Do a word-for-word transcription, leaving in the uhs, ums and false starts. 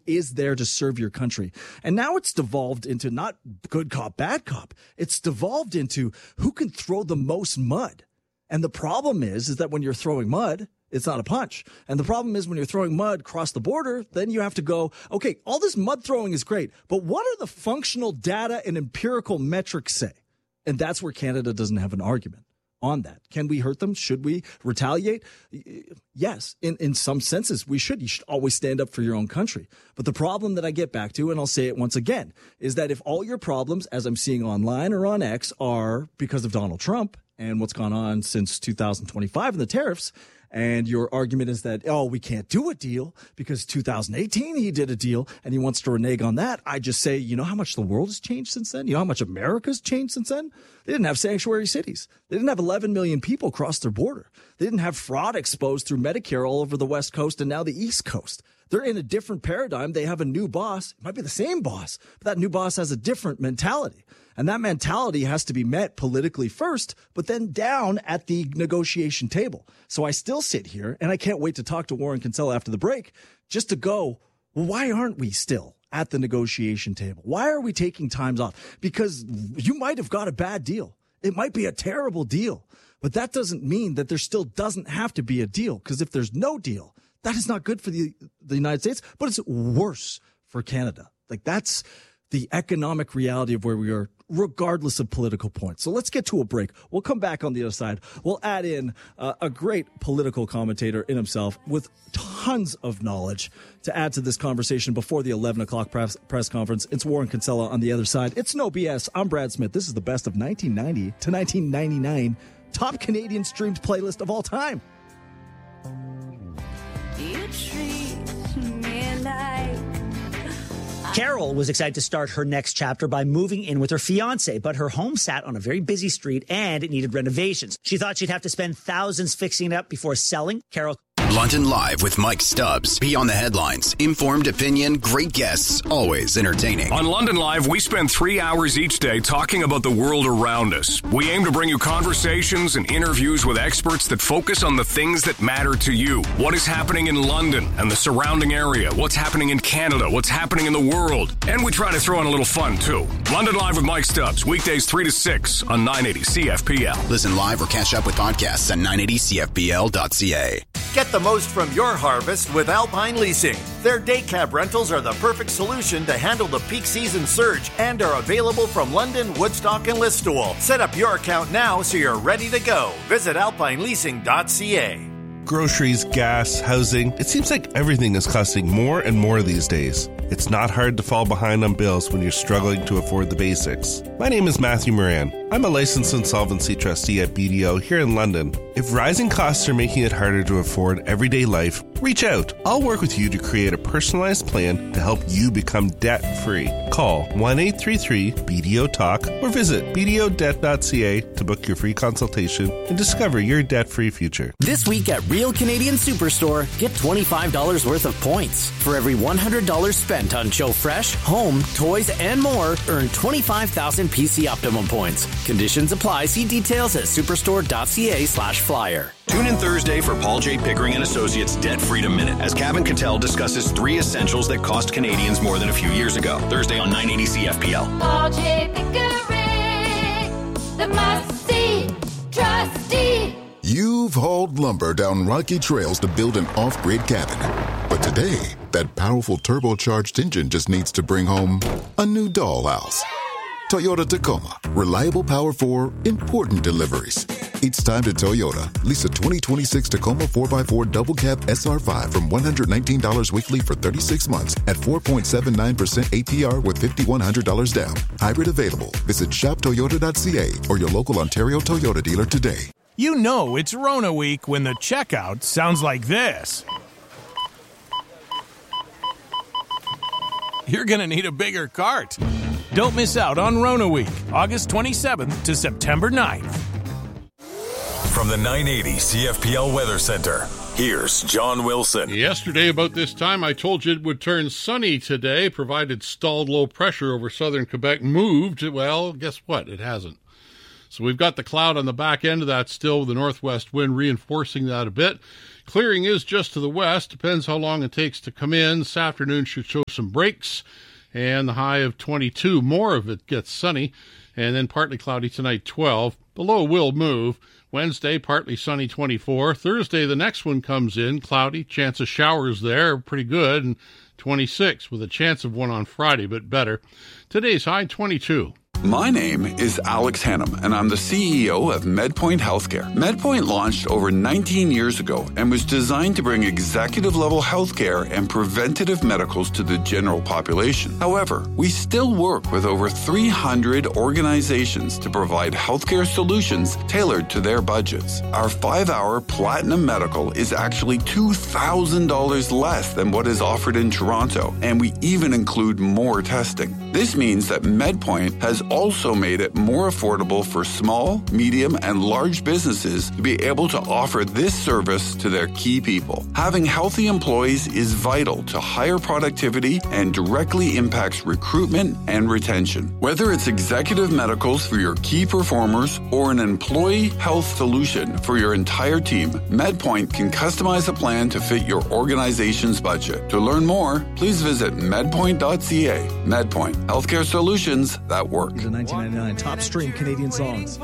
is there to serve your country. And now it's devolved into not good cop, bad cop. It's devolved into who can throw the most mud. And the problem is, is that when you're throwing mud, it's not a punch. And the problem is when you're throwing mud across the border, then you have to go, okay, all this mud throwing is great, but what are the functional data and empirical metrics say? And that's where Canada doesn't have an argument on that. Can we hurt them? Should we retaliate? Yes, in, in some senses we should. You should always stand up for your own country. But the problem that I get back to, and I'll say it once again, is that if all your problems, as I'm seeing online or on X, are because of Donald Trump and what's gone on since two thousand twenty-five and the tariffs, and your argument is that, oh, we can't do a deal because two thousand eighteen he did a deal and he wants to renege on that. I just say, you know how much the world has changed since then? You know how much America's changed since then? They didn't have sanctuary cities. They didn't have eleven million people cross their border. They didn't have fraud exposed through Medicare all over the West Coast and now the East Coast. They're in a different paradigm. They have a new boss. It might be the same boss, but that new boss has a different mentality. And that mentality has to be met politically first, but then down at the negotiation table. So I still sit here, and I can't wait to talk to Warren Kinsella after the break, just to go, well, why aren't we still at the negotiation table? Why are we taking times off? Because you might have got a bad deal. It might be a terrible deal, but that doesn't mean that there still doesn't have to be a deal, because if there's no deal, that is not good for the, the United States, but it's worse for Canada. Like, that's the economic reality of where we are, regardless of political points. So let's get to a break. We'll come back on the other side. We'll add in uh, a great political commentator in himself with tons of knowledge to add to this conversation before the eleven o'clock press, press conference. It's Warren Kinsella on the other side. It's no B S. I'm Brad Smith. This is the best of nineteen ninety to nineteen ninety-nine top Canadian streamed playlist of all time. You treat me like... Carol was excited to start her next chapter by moving in with her fiancé, but her home sat on a very busy street and it needed renovations. She thought she'd have to spend thousands fixing it up before selling. Carol... London Live with Mike Stubbs. Be on the headlines. Informed opinion, great guests, always entertaining. On London Live, we spend three hours each day talking about the world around us. We aim to bring you conversations and interviews with experts that focus on the things that matter to you. What is happening in London and the surrounding area? What's happening in Canada? What's happening in the world? And we try to throw in a little fun, too. London Live with Mike Stubbs, weekdays three to six on nine eighty C F P L. Listen live or catch up with podcasts at nine eighty C F P L dot C A. Get the most from your harvest with Alpine Leasing. Their day cab rentals are the perfect solution to handle the peak season surge and are available from London, Woodstock, and Listowel. Set up your account now so you're ready to go. Visit alpine leasing dot C A. Groceries, gas, housing. It seems like everything is costing more and more these days. It's not hard to fall behind on bills when you're struggling to afford the basics. My name is Matthew Moran. I'm a licensed insolvency trustee at B D O here in London. If rising costs are making it harder to afford everyday life, reach out. I'll work with you to create a personalized plan to help you become debt-free. Call one eight three three B D O talk or visit b d o debt dot c a to book your free consultation and discover your debt-free future. This week at Real Canadian Superstore, get twenty-five dollars worth of points. For every one hundred dollars spent on Joe Fresh, home, toys, and more, earn twenty-five thousand P C Optimum points. Conditions apply. See details at superstore dot c a slash flyer. Tune in Thursday for Paul J. Pickering and Associates Debt Freedom Minute as Kevin Cattell discusses three essentials that cost Canadians more than a few years ago. Thursday on nine eighty C F P L. Paul J. Pickering, the must-see trustee. You've hauled lumber down rocky trails to build an off-grid cabin. But today, that powerful turbocharged engine just needs to bring home a new dollhouse. Toyota Tacoma. Reliable power for important deliveries. It's time to Toyota. Lease a twenty twenty-six Tacoma four by four double cab S R five from one hundred nineteen dollars weekly for thirty-six months at four point seven nine percent A P R with five thousand one hundred dollars down. Hybrid available. Visit shop toyota dot c a or your local Ontario Toyota dealer today. You know it's Rona week when the checkout sounds like this. You're going to need a bigger cart. Don't miss out on Rona week, August twenty-seventh to September ninth. From the nine eighty C F P L Weather Center, here's John Wilson. Yesterday about this time, I told you it would turn sunny today, provided stalled low pressure over southern Quebec moved. Well, guess what? It hasn't. So we've got the cloud on the back end of that still, with the northwest wind reinforcing that a bit. Clearing is just to the west. Depends how long it takes to come in. This afternoon should show some breaks, and the high of twenty-two. More of it gets sunny, and then partly cloudy tonight, twelve. The low will move. Wednesday, partly sunny, twenty-four. Thursday, the next one comes in, cloudy. Chance of showers there, pretty good, and twenty-six, with a chance of one on Friday, but better. Today's high, twenty-two. My name is Alex Hannum, and I'm the C E O of MedPoint Healthcare. MedPoint launched over nineteen years ago and was designed to bring executive-level healthcare and preventative medicals to the general population. However, we still work with over three hundred organizations to provide healthcare solutions tailored to their budgets. Our five-hour Platinum Medical is actually two thousand dollars less than what is offered in Toronto, and we even include more testing. This means that MedPoint has also made it more affordable for small, medium, and large businesses to be able to offer this service to their key people. Having healthy employees is vital to higher productivity and directly impacts recruitment and retention. Whether it's executive medicals for your key performers or an employee health solution for your entire team, MedPoint can customize a plan to fit your organization's budget. To learn more, please visit medpoint dot c a. MedPoint, healthcare solutions that work. The nineteen ninety-nine top stream Canadian songs.